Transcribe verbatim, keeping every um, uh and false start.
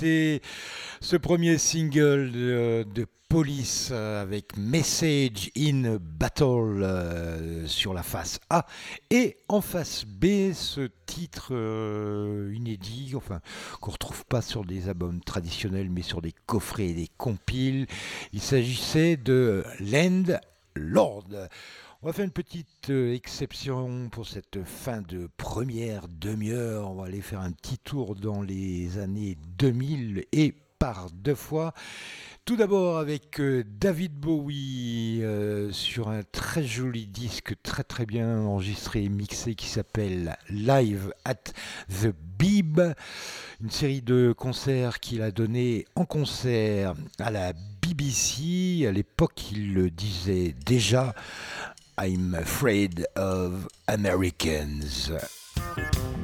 C'était ce premier single de, de Police euh, avec Message in Battle euh, sur la face A et en face B ce titre euh, inédit, enfin qu'on retrouve pas sur des albums traditionnels mais sur des coffrets et des compiles. Il s'agissait de Land Lord. On va faire une petite euh, exception pour cette fin de première demi-heure. On va aller faire un petit tour dans les années deux mille et par deux fois. Tout d'abord avec euh, David Bowie euh, sur un très joli disque très très bien enregistré et mixé qui s'appelle Live at the Beeb, une série de concerts qu'il a donné en concert à la B B C. À l'époque, il le disait déjà, I'm afraid of Americans.